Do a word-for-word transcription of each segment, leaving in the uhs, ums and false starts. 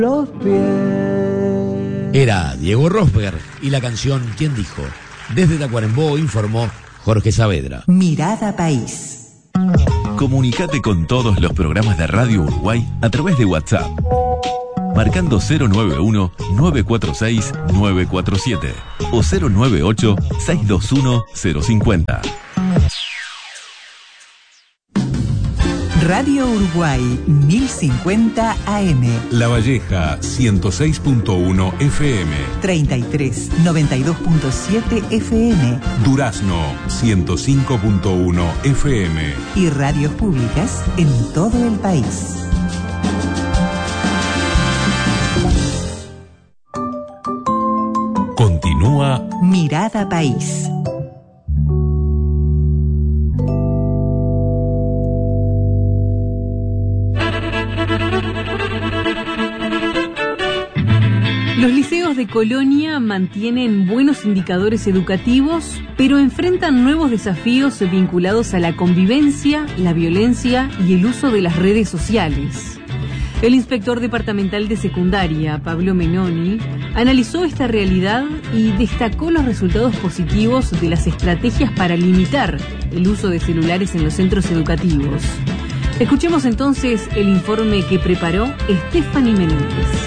Los pies. Era Diego Rosberg y la canción ¿Quién dijo? Desde Tacuarembó informó Jorge Saavedra. Mirada País. Comunicate con todos los programas de Radio Uruguay a través de WhatsApp, marcando cero nueve uno, nueve cuatro seis, nueve cuatro siete o cero nueve ocho, seis dos uno, cero cinco cero. Radio Uruguay mil cincuenta A M. La Valleja ciento seis punto uno F M. treinta y tres, noventa y dos punto siete F M. Durazno ciento cinco punto uno F M. Y radios públicas en todo el país. Continúa Mirada País. Los liceos de Colonia mantienen buenos indicadores educativos, pero enfrentan nuevos desafíos vinculados a la convivencia, la violencia y el uso de las redes sociales. El inspector departamental de secundaria, Pablo Menoni, analizó esta realidad y destacó los resultados positivos de las estrategias para limitar el uso de celulares en los centros educativos. Escuchemos entonces el informe que preparó Stephanie Menéndez.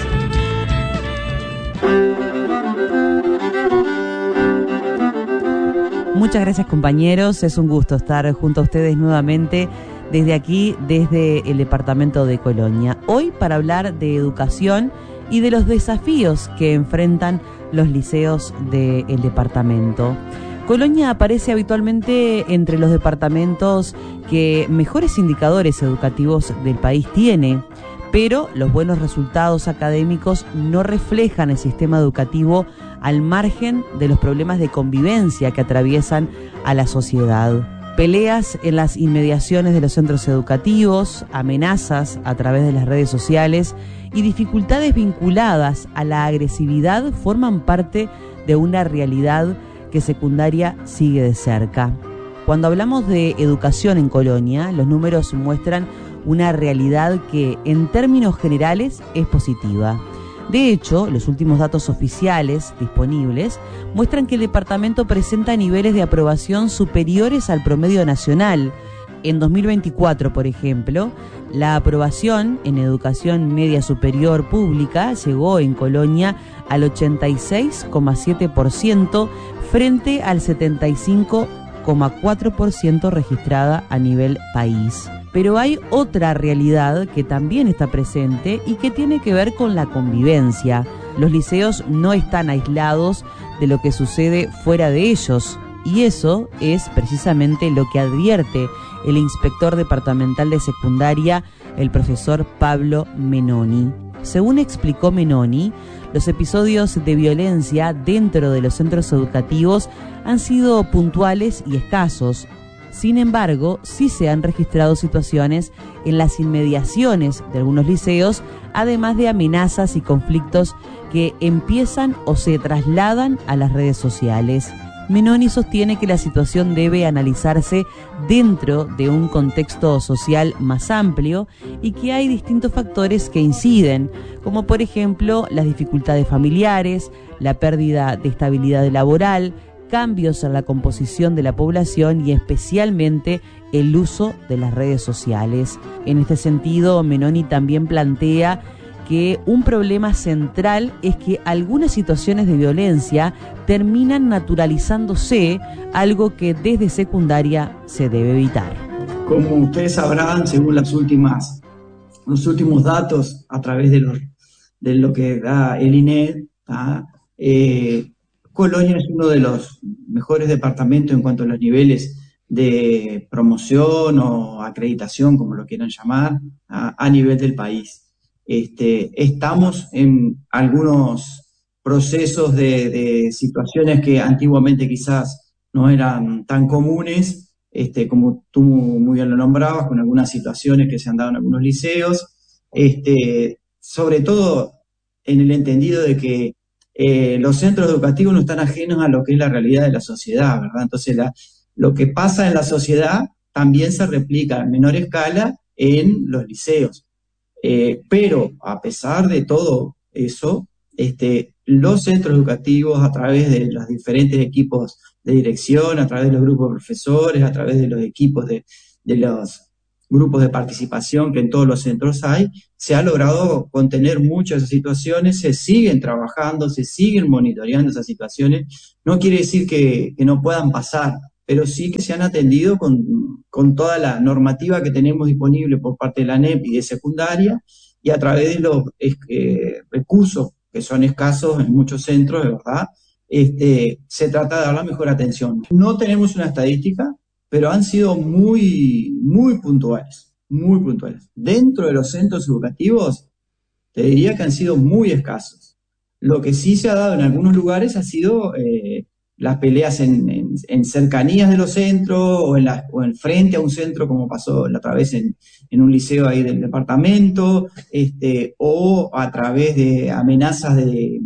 Muchas gracias, compañeros, es un gusto estar junto a ustedes nuevamente desde aquí, desde el departamento de Colonia. Hoy para hablar de educación y de los desafíos que enfrentan los liceos del departamento. Colonia aparece habitualmente entre los departamentos que mejores indicadores educativos del país tiene, pero los buenos resultados académicos no reflejan el sistema educativo al margen de los problemas de convivencia que atraviesan a la sociedad. Peleas en las inmediaciones de los centros educativos, amenazas a través de las redes sociales y dificultades vinculadas a la agresividad forman parte de una realidad que secundaria sigue de cerca. Cuando hablamos de educación en Colonia, los números muestran una realidad que, en términos generales, es positiva. De hecho, los últimos datos oficiales disponibles muestran que el departamento presenta niveles de aprobación superiores al promedio nacional. En dos mil veinticuatro, por ejemplo, la aprobación en educación media superior pública llegó en Colonia al ochenta y seis coma siete por ciento frente al setenta y cinco coma cuatro por ciento registrada a nivel país. Pero hay otra realidad que también está presente y que tiene que ver con la convivencia. Los liceos no están aislados de lo que sucede fuera de ellos, y eso es precisamente lo que advierte el inspector departamental de secundaria, el profesor Pablo Menoni. Según explicó Menoni, los episodios de violencia dentro de los centros educativos han sido puntuales y escasos. Sin embargo, sí se han registrado situaciones en las inmediaciones de algunos liceos, además de amenazas y conflictos que empiezan o se trasladan a las redes sociales. Menoni sostiene que la situación debe analizarse dentro de un contexto social más amplio y que hay distintos factores que inciden, como por ejemplo las dificultades familiares, la pérdida de estabilidad laboral, cambios en la composición de la población y especialmente el uso de las redes sociales. En este sentido, Menoni también plantea que un problema central es que algunas situaciones de violencia terminan naturalizándose, algo que desde secundaria se debe evitar. Como ustedes sabrán, según las últimas, los últimos datos a través de, los, de lo que da el I N E, eh, Colonia es uno de los mejores departamentos en cuanto a los niveles de promoción o acreditación, como lo quieran llamar, a, a nivel del país. Este, estamos en algunos procesos de, de situaciones que antiguamente quizás no eran tan comunes, este, como tú muy bien lo nombrabas, con algunas situaciones que se han dado en algunos liceos, este, sobre todo en el entendido de que eh, los centros educativos no están ajenos a lo que es la realidad de la sociedad, ¿verdad? Entonces la, lo que pasa en la sociedad también se replica en menor escala en los liceos. Eh, pero a pesar de todo eso, este, los centros educativos, a través de los diferentes equipos de dirección, a través de los grupos de profesores, a través de los equipos de, de los grupos de participación que en todos los centros hay, se ha logrado contener muchas situaciones, se siguen trabajando, se siguen monitoreando esas situaciones. No quiere decir que, que no puedan pasar, pero sí que se han atendido con, con toda la normativa que tenemos disponible por parte de la A N E P y de secundaria, y a través de los eh, recursos que son escasos en muchos centros, de verdad, este, se trata de dar la mejor atención. No tenemos una estadística, pero han sido muy, muy puntuales, muy puntuales. Dentro de los centros educativos, te diría que han sido muy escasos. Lo que sí se ha dado en algunos lugares ha sido eh, las peleas en, en, en cercanías de los centros o en, la, o en frente a un centro, como pasó la otra vez en, en un liceo ahí del departamento, este, o a través de amenazas de,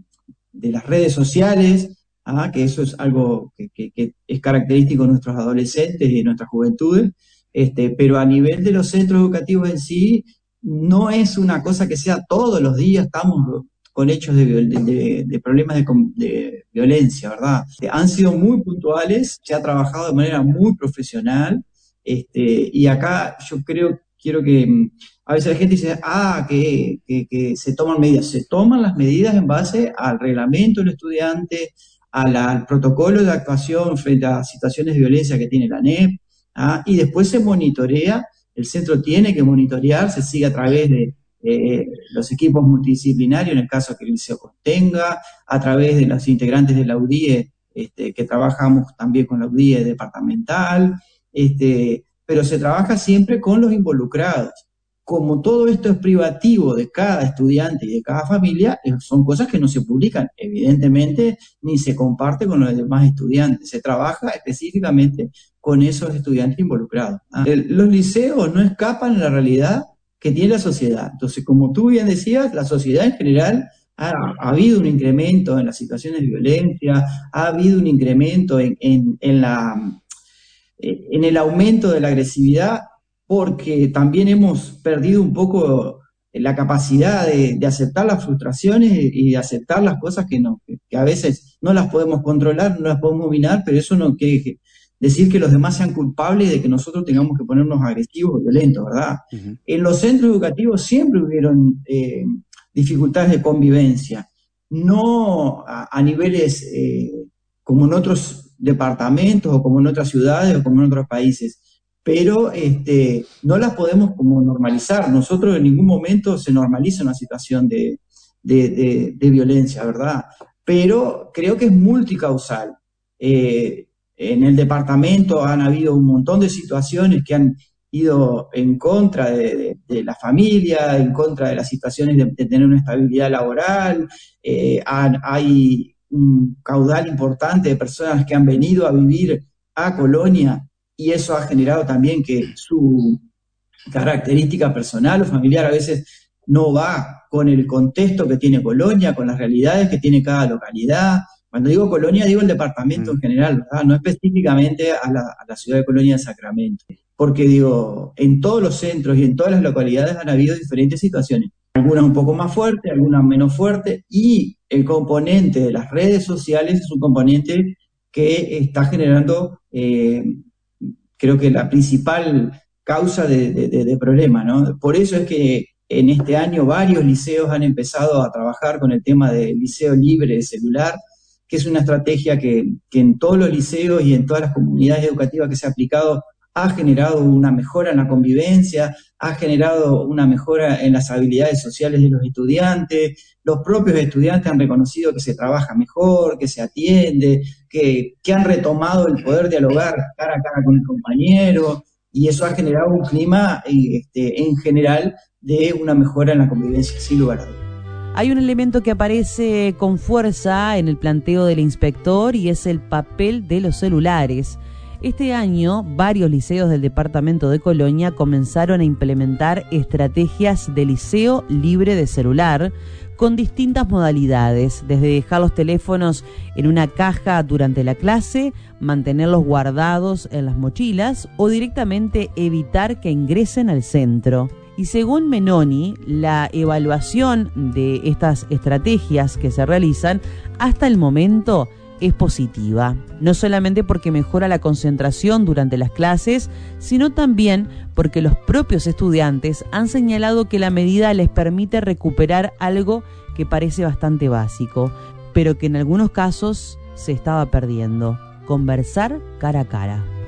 de las redes sociales. Ah, que eso es algo que, que, que es característico de nuestros adolescentes y de nuestras juventudes, este, pero a nivel de los centros educativos en sí, no es una cosa que sea todos los días estamos con hechos de, de, de problemas de, de violencia, ¿verdad? Han sido muy puntuales, se ha trabajado de manera muy profesional, este, y acá yo creo, quiero que a veces la gente dice, ah, que, que, que se toman medidas. Se toman las medidas en base al reglamento del estudiante, A la, al protocolo de actuación frente a situaciones de violencia que tiene la A N E P, ¿ah? Y después se monitorea, el centro tiene que monitorear, se sigue a través de eh, los equipos multidisciplinarios, en el caso que el liceo contenga, a través de los integrantes de la U D I E, este, que trabajamos también con la U D I E departamental, este, pero se trabaja siempre con los involucrados. Como todo esto es privativo de cada estudiante y de cada familia, son cosas que no se publican, evidentemente, ni se comparte con los demás estudiantes. Se trabaja específicamente con esos estudiantes involucrados. Los liceos no escapan a la realidad que tiene la sociedad. Entonces, como tú bien decías, la sociedad en general ha, ha habido un incremento en las situaciones de violencia, ha habido un incremento en, en, en, la, en el aumento de la agresividad, porque también hemos perdido un poco la capacidad de, de aceptar las frustraciones y de aceptar las cosas que, no, que a veces no las podemos controlar, no las podemos dominar, pero eso no quiere decir que los demás sean culpables de que nosotros tengamos que ponernos agresivos o violentos, ¿verdad? Uh-huh. En los centros educativos siempre hubieron eh, dificultades de convivencia, no a, a niveles eh, como en otros departamentos o como en otras ciudades o como en otros países, pero este, no las podemos como normalizar. Nosotros en ningún momento se normaliza una situación de, de, de, de violencia, ¿verdad? Pero creo que es multicausal. Eh, en el departamento han habido un montón de situaciones que han ido en contra de, de, de la familia, en contra de las situaciones de, de tener una estabilidad laboral. Eh, han, hay un caudal importante de personas que han venido a vivir a Colonia, y eso ha generado también que su característica personal o familiar a veces no va con el contexto que tiene Colonia, con las realidades que tiene cada localidad. Cuando digo Colonia, digo el departamento mm. en general, ¿verdad? No específicamente a la, a la ciudad de Colonia de Sacramento. Porque digo, en todos los centros y en todas las localidades han habido diferentes situaciones. Algunas un poco más fuertes, algunas menos fuertes, y el componente de las redes sociales es un componente que está generando... Eh, creo que la principal causa de, de, de, de problema, ¿no? Por eso es que en este año varios liceos han empezado a trabajar con el tema del liceo libre de celular, que es una estrategia que, que en todos los liceos y en todas las comunidades educativas que se ha aplicado ha generado una mejora en la convivencia, ha generado una mejora en las habilidades sociales de los estudiantes. Los propios estudiantes han reconocido que se trabaja mejor, que se atiende, que, que han retomado el poder dialogar cara a cara con el compañero, y eso ha generado un clima este, en general de una mejora en la convivencia, sin lugar a dudas. Hay un elemento que aparece con fuerza en el planteo del inspector y es el papel de los celulares. Este año, varios liceos del departamento de Colonia comenzaron a implementar estrategias de liceo libre de celular con distintas modalidades, desde dejar los teléfonos en una caja durante la clase, mantenerlos guardados en las mochilas o directamente evitar que ingresen al centro. Y según Menoni, la evaluación de estas estrategias que se realizan hasta el momento es positiva, no solamente porque mejora la concentración durante las clases, sino también porque los propios estudiantes han señalado que la medida les permite recuperar algo que parece bastante básico, pero que en algunos casos se estaba perdiendo: conversar cara a cara.